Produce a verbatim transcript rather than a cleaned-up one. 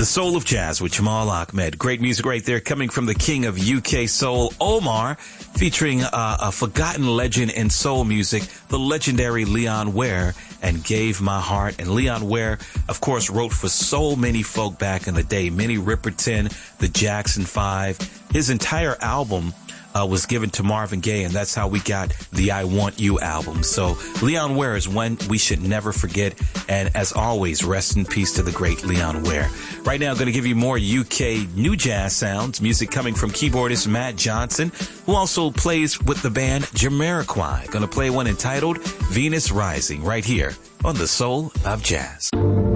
The Soul of Jazz with Jamal Ahmed. Great music right there coming from the king of U K soul, Omar, featuring uh, a forgotten legend in soul music, the legendary Leon Ware, and Gave My Heart. And Leon Ware, of course, wrote for so many folk back in the day, Minnie Riperton, the Jackson Five. His entire album Uh, was given to Marvin Gaye, and that's how we got the I Want You album. So Leon Ware is one we should never forget. And as always, rest in peace to the great Leon Ware. Right now, I'm going to give you more U K new jazz sounds, music coming from keyboardist Matt Johnson, who also plays with the band Jamiroquai. Going to play one entitled Venus Rising right here on The Soul of Jazz.